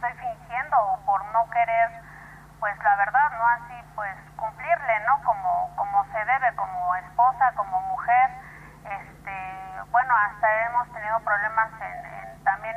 estoy fingiendo o por no querer, pues la verdad, ¿no? Así, pues cumplirle, ¿no? Como se debe, como esposa, como mujer. Bueno, hasta hemos tenido problemas también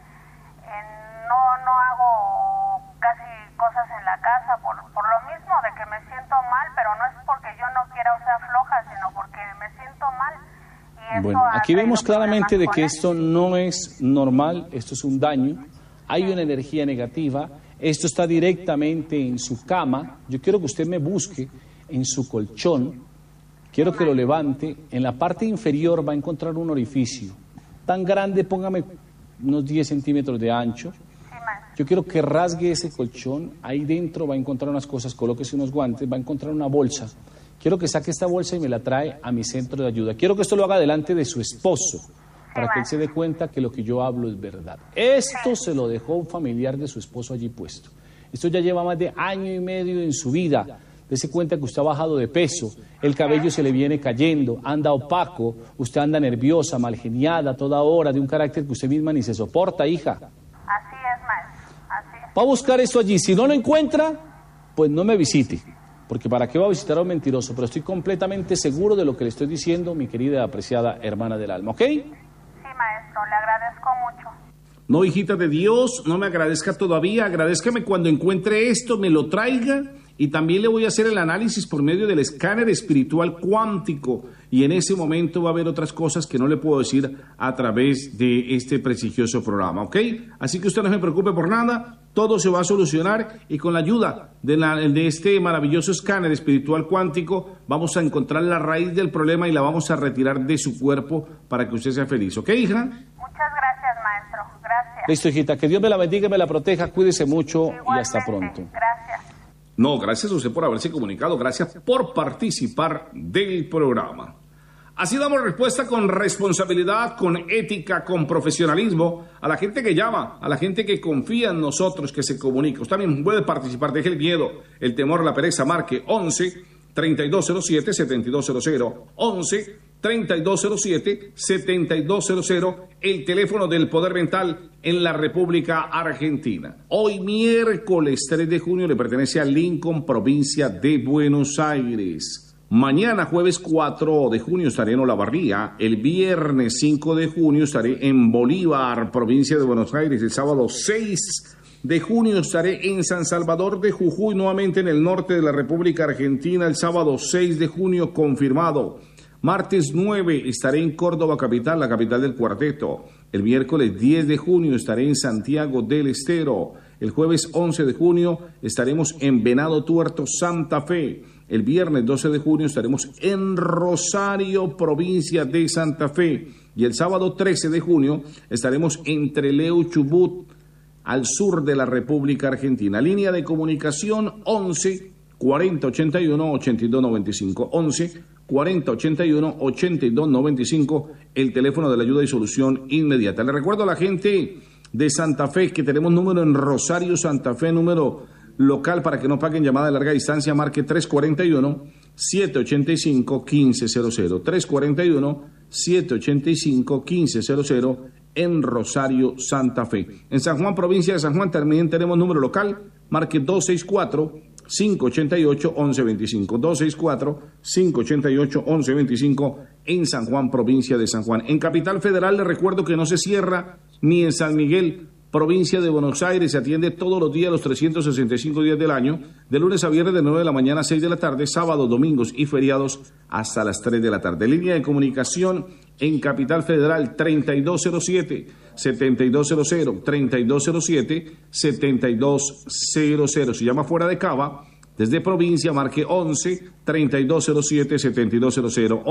no hago casi cosas en la casa por lo mismo de que me siento mal, pero no es porque yo no quiera o sea floja, sino porque me siento mal. Bueno, aquí vemos claramente de que esto no es normal, esto es un daño, hay una energía negativa, esto está directamente en su cama. Yo quiero que usted me busque en su colchón, quiero que lo levante, en la parte inferior va a encontrar un orificio tan grande, póngame unos 10 centímetros de ancho. Yo quiero que rasgue ese colchón, ahí dentro va a encontrar unas cosas, colóquese unos guantes, va a encontrar una bolsa. Quiero que saque esta bolsa y me la trae a mi centro de ayuda. Quiero que esto lo haga delante de su esposo, para que él se dé cuenta que lo que yo hablo es verdad. Esto se lo dejó un familiar de su esposo allí puesto. Esto ya lleva más de año y medio en su vida. Dese cuenta que usted ha bajado de peso, el cabello se le viene cayendo, anda opaco, usted anda nerviosa, malgeniada, toda hora, de un carácter que usted misma ni se soporta, hija. Así es, maestro, así es. Va a buscar esto allí. Si no lo encuentra, pues no me visite. Porque ¿para qué va a visitar a un mentiroso? Pero estoy completamente seguro de lo que le estoy diciendo, mi querida y apreciada hermana del alma, ¿ok? Sí, maestro, le agradezco mucho. No, hijita de Dios, no me agradezca todavía, agradézcame cuando encuentre esto, me lo traiga, y también le voy a hacer el análisis por medio del escáner espiritual cuántico, y en ese momento va a haber otras cosas que no le puedo decir a través de este prestigioso programa, ¿ok? Así que usted no se preocupe por nada, todo se va a solucionar, y con la ayuda de este maravilloso escáner espiritual cuántico vamos a encontrar la raíz del problema y la vamos a retirar de su cuerpo para que usted sea feliz, ¿ok, hija? Muchas gracias, maestro, gracias. Listo, hijita, que Dios me la bendiga y me la proteja, cuídese mucho. Igualmente, y hasta pronto. Gracias. No, gracias a usted por haberse comunicado, gracias por participar del programa. Así damos respuesta con responsabilidad, con ética, con profesionalismo a la gente que llama, a la gente que confía en nosotros, que se comunica. Usted también puede participar, deje el miedo, el temor, la pereza, marque 11-3207-7200, 11-3207-7200, el teléfono del Poder Mental en la República Argentina. Hoy miércoles 3 de junio le pertenece a Lincoln, provincia de Buenos Aires. Mañana, jueves 4 de junio, estaré en Olavarría. El viernes 5 de junio estaré en Bolívar, provincia de Buenos Aires. El sábado 6 de junio estaré en San Salvador de Jujuy, nuevamente en el norte de la República Argentina. El sábado 6 de junio, confirmado. Martes 9 estaré en Córdoba capital, la capital del cuarteto. El miércoles 10 de junio estaré en Santiago del Estero. El jueves 11 de junio estaremos en Venado Tuerto, Santa Fe. El viernes 12 de junio estaremos en Rosario, provincia de Santa Fe. Y el sábado 13 de junio estaremos en Trelew, Chubut, al sur de la República Argentina. Línea de comunicación 11 40 81 82 95. 11 40 81 82 95, el teléfono de la ayuda y solución inmediata. Le recuerdo a la gente de Santa Fe que tenemos número en Rosario, Santa Fe, número local para que no paguen llamada de larga distancia, marque 341-785-1500, 341-785-1500 en Rosario, Santa Fe. En San Juan, provincia de San Juan, también tenemos número local, marque 264-588-1125, 264-588-1125 en San Juan, provincia de San Juan. En Capital Federal le recuerdo que no se cierra ni en San Miguel, provincia de Buenos Aires, se atiende todos los días, los 365 días del año, de lunes a viernes de 9 de la mañana a 6 de la tarde, sábados, domingos y feriados hasta las 3 de la tarde. Línea de comunicación en Capital Federal 3207-7200, 3207-7200. Si llama fuera de Cava, desde provincia, marque 11-3207-7200,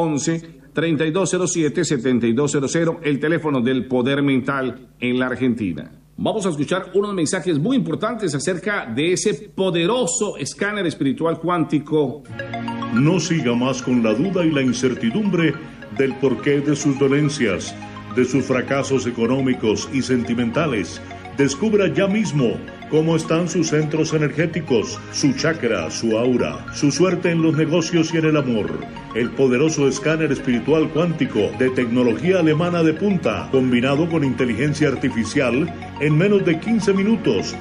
11-3207-7200, el teléfono del Poder Mental en la Argentina. Vamos a escuchar unos mensajes muy importantes acerca de ese poderoso escáner espiritual cuántico. No siga más con la duda y la incertidumbre del porqué de sus dolencias, de sus fracasos económicos y sentimentales. Descubra ya mismo cómo están sus centros energéticos, su chakra, su aura, su suerte en los negocios y en el amor. El poderoso escáner espiritual cuántico de tecnología alemana de punta, combinado con inteligencia artificial, en menos de 15 minutos